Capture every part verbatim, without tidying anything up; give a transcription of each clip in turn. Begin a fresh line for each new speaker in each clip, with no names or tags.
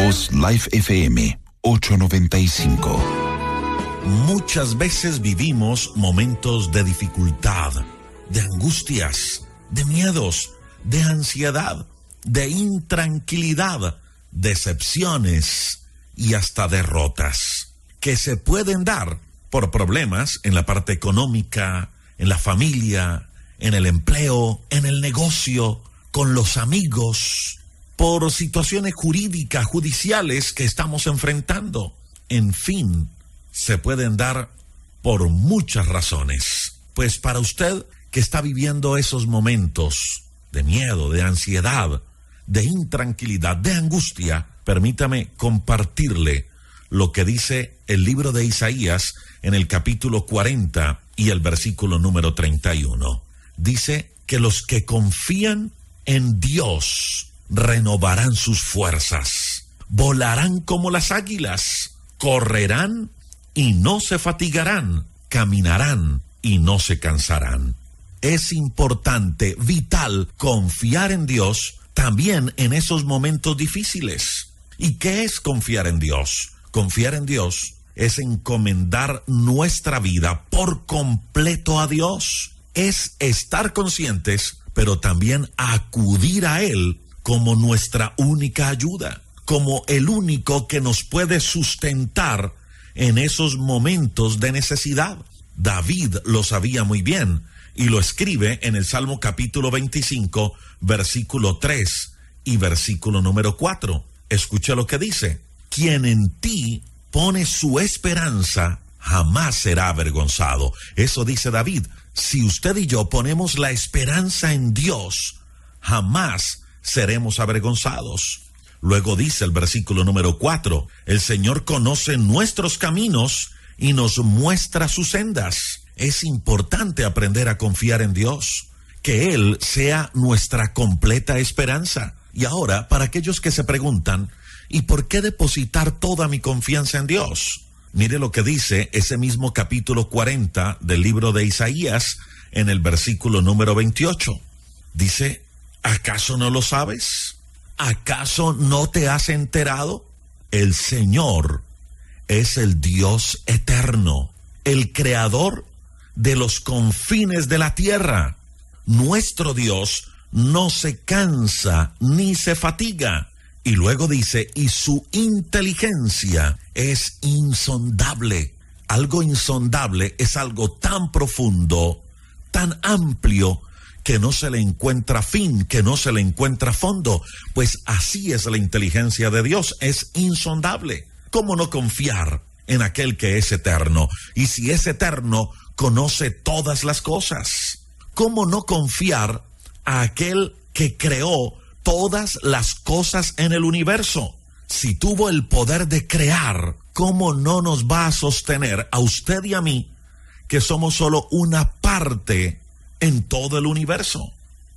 Voz Life F M ochocientos noventa y cinco.
Muchas veces vivimos momentos de dificultad, de angustias, de miedos, de ansiedad, de intranquilidad, decepciones y hasta derrotas, que se pueden dar por problemas en la parte económica, en la familia, en el empleo, en el negocio, con los amigos, por situaciones jurídicas, judiciales que estamos enfrentando. En fin, se pueden dar por muchas razones. Pues para usted que está viviendo esos momentos de miedo, de ansiedad, de intranquilidad, de angustia, permítame compartirle lo que dice el libro de Isaías en el capítulo cuarenta y el versículo número treinta y uno. Dice que los que confían en Dios renovarán sus fuerzas, volarán como las águilas, correrán y no se fatigarán, caminarán y no se cansarán. Es importante, vital, confiar en Dios también en esos momentos difíciles. ¿Y qué es confiar en Dios? Confiar en Dios es encomendar nuestra vida por completo a Dios. Es estar conscientes, pero también acudir a Él como nuestra única ayuda, como el único que nos puede sustentar en esos momentos de necesidad. David lo sabía muy bien y lo escribe en el Salmo capítulo veinticinco, versículo tres y versículo número cuatro. Escucha lo que dice: quien en ti pone su esperanza jamás será avergonzado. Eso dice David. Si usted y yo ponemos la esperanza en Dios, jamás seremos avergonzados. Luego dice el versículo número cuatro, el Señor conoce nuestros caminos y nos muestra sus sendas. Es importante aprender a confiar en Dios, que Él sea nuestra completa esperanza. Y ahora, para aquellos que se preguntan, ¿y por qué depositar toda mi confianza en Dios? Mire lo que dice ese mismo capítulo cuarenta del libro de Isaías en el versículo número veintiocho. Dice: ¿acaso no lo sabes? ¿Acaso no te has enterado? El Señor es el Dios eterno, el creador de los confines de la tierra. Nuestro Dios no se cansa ni se fatiga. Y luego dice, y su inteligencia es insondable. Algo insondable es algo tan profundo, tan amplio, que no se le encuentra fin, que no se le encuentra fondo. Pues así es la inteligencia de Dios, es insondable. ¿Cómo no confiar en aquel que es eterno? Y si es eterno, conoce todas las cosas. ¿Cómo no confiar a aquel que creó todas las cosas en el universo? Si tuvo el poder de crear, ¿cómo no nos va a sostener a usted y a mí, que somos solo una parte en todo el universo?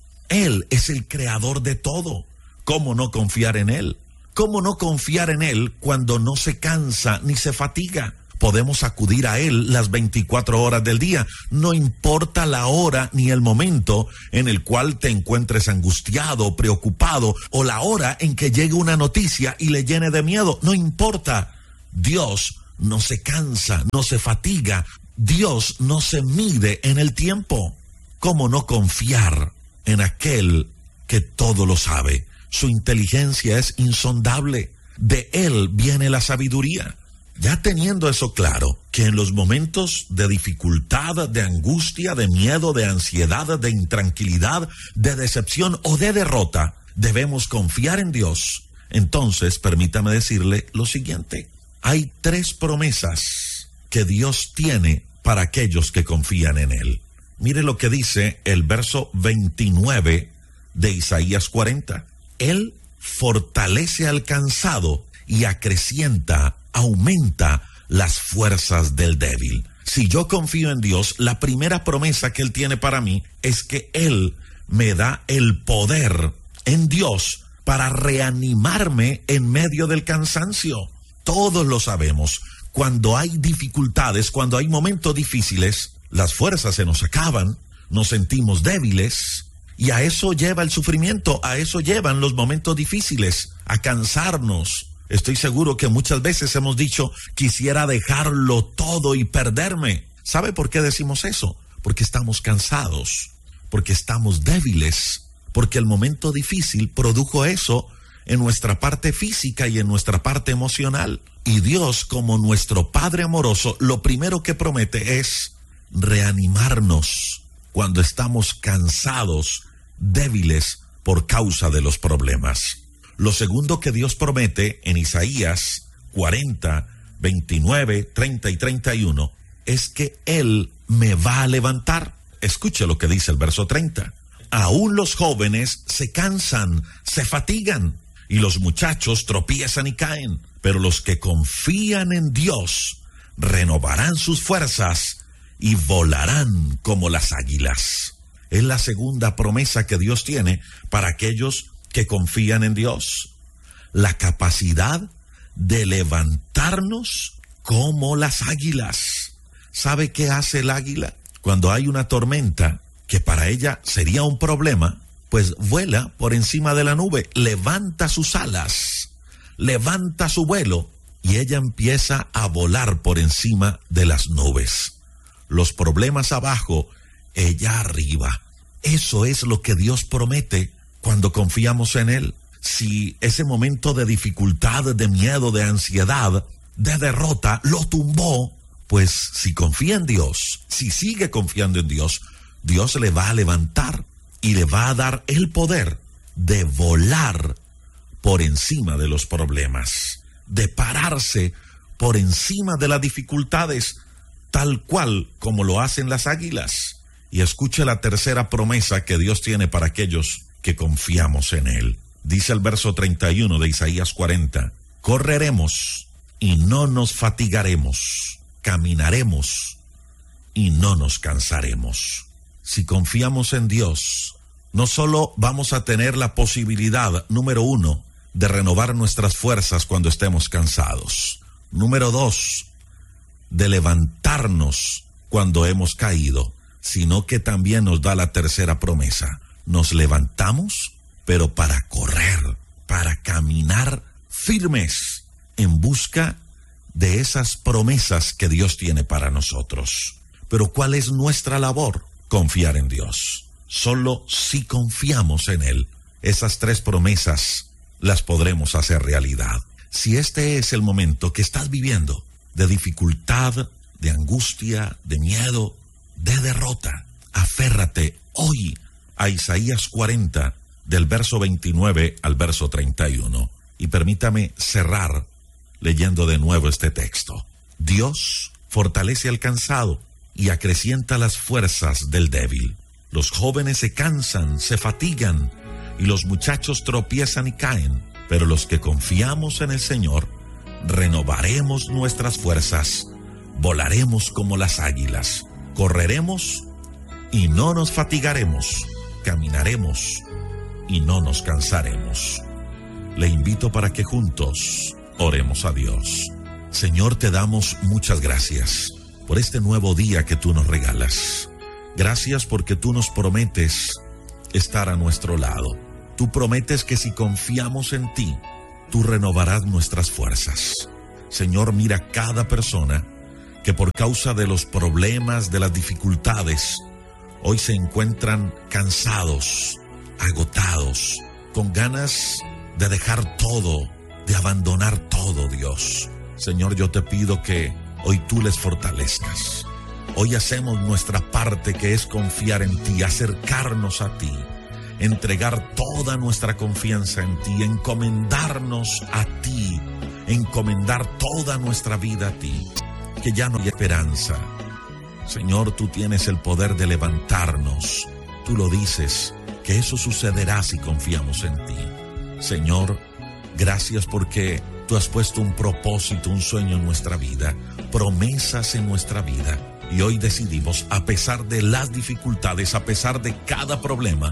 Él es el creador de todo. ¿Cómo no confiar en Él? ¿Cómo no confiar en Él cuando no se cansa ni se fatiga? Podemos acudir a Él las veinticuatro horas del día. No importa la hora ni el momento en el cual te encuentres angustiado, preocupado, o la hora en que llegue una noticia y le llene de miedo. No importa. Dios no se cansa, no se fatiga. Dios no se mide en el tiempo. ¿Cómo no confiar en aquel que todo lo sabe? Su inteligencia es insondable. De Él viene la sabiduría. Ya teniendo eso claro, que en los momentos de dificultad, de angustia, de miedo, de ansiedad, de intranquilidad, de decepción o de derrota, debemos confiar en Dios. Entonces, permítame decirle lo siguiente. Hay tres promesas que Dios tiene para aquellos que confían en Él. Mire lo que dice el verso veintinueve de Isaías cuarenta. Él fortalece al cansado y acrecienta, aumenta las fuerzas del débil. Si yo confío en Dios, la primera promesa que Él tiene para mí es que Él me da el poder en Dios para reanimarme en medio del cansancio. Todos lo sabemos. Cuando hay dificultades, cuando hay momentos difíciles, las fuerzas se nos acaban, nos sentimos débiles, y a eso lleva el sufrimiento, a eso llevan los momentos difíciles, a cansarnos, Estoy seguro que muchas veces hemos dicho, quisiera dejarlo todo y perderme. ¿Sabe por qué decimos eso? Porque estamos cansados, porque estamos débiles, porque el momento difícil produjo eso en nuestra parte física y en nuestra parte emocional. Y Dios, como nuestro Padre amoroso, lo primero que promete es reanimarnos cuando estamos cansados, débiles por causa de los problemas. Lo segundo que Dios promete en Isaías cuarenta, veintinueve, treinta y treinta y uno es que Él me va a levantar. Escuche lo que dice el verso treinta. Aún los jóvenes se cansan, se fatigan, y los muchachos tropiezan y caen, pero los que confían en Dios renovarán sus fuerzas y volarán como las águilas. Es la segunda promesa que Dios tiene para aquellos que confían en Dios. La capacidad de levantarnos como las águilas. ¿Sabe qué hace el águila? Cuando hay una tormenta, que para ella sería un problema, pues vuela por encima de la nube, levanta sus alas, levanta su vuelo y ella empieza a volar por encima de las nubes. Los problemas abajo, ella arriba. Eso es lo que Dios promete cuando confiamos en Él. Si ese momento de dificultad, de miedo, de ansiedad, de derrota, lo tumbó, pues si confía en Dios, si sigue confiando en Dios, Dios le va a levantar y le va a dar el poder de volar por encima de los problemas, de pararse por encima de las dificultades, tal cual como lo hacen las águilas. Y escuche la tercera promesa que Dios tiene para aquellos que confiamos en Él. Dice el verso treinta y uno de Isaías cuarenta, correremos y no nos fatigaremos, caminaremos y no nos cansaremos. Si confiamos en Dios, no solo vamos a tener la posibilidad, número uno, de renovar nuestras fuerzas cuando estemos cansados. Número dos, de levantarnos cuando hemos caído, sino que también nos da la tercera promesa. Nos levantamos, pero para correr, para caminar firmes en busca de esas promesas que Dios tiene para nosotros. Pero ¿cuál es nuestra labor? Confiar en Dios. Solo si confiamos en Él, esas tres promesas las podremos hacer realidad. Si este es el momento que estás viviendo de dificultad, de angustia, de miedo, de derrota, aférrate hoy a Isaías cuarenta, del verso veintinueve al verso treinta y uno. Y permítame cerrar leyendo de nuevo este texto. Dios fortalece al cansado y acrecienta las fuerzas del débil. Los jóvenes se cansan, se fatigan, y los muchachos tropiezan y caen, pero los que confiamos en el Señor, renovaremos nuestras fuerzas, volaremos como las águilas, correremos y no nos fatigaremos, caminaremos y no nos cansaremos. Le invito para que juntos oremos a Dios. Señor, te damos muchas gracias por este nuevo día que tú nos regalas. Gracias porque tú nos prometes estar a nuestro lado. Tú prometes que si confiamos en ti, tú renovarás nuestras fuerzas. Señor, mira cada persona que por causa de los problemas, de las dificultades, hoy se encuentran cansados, agotados, con ganas de dejar todo, de abandonar todo, Dios. Señor, yo te pido que hoy tú les fortalezcas. Hoy hacemos nuestra parte, que es confiar en ti, acercarnos a ti, entregar toda nuestra confianza en ti, encomendarnos a ti, encomendar toda nuestra vida a ti, que ya no hay esperanza. Señor, tú tienes el poder de levantarnos. Tú lo dices, que eso sucederá si confiamos en ti. Señor, gracias porque tú has puesto un propósito, un sueño en nuestra vida, promesas en nuestra vida. Y hoy decidimos, a pesar de las dificultades, a pesar de cada problema,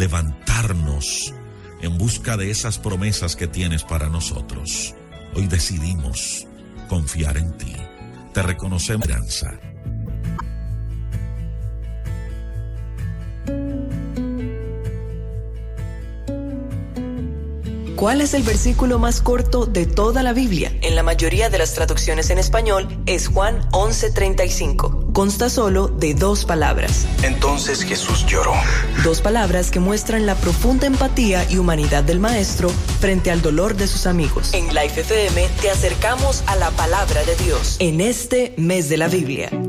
levantarnos en busca de esas promesas que tienes para nosotros. Hoy decidimos confiar en ti. Te reconocemos esperanza.
¿cuál es el versículo más corto de toda la Biblia? En la mayoría de las traducciones en español es Juan once treinta y cinco. Consta solo de dos palabras.
Entonces Jesús lloró.
Dos palabras que muestran la profunda empatía y humanidad del maestro frente al dolor de sus amigos. En Life F M te acercamos a la palabra de Dios en este mes de la Biblia.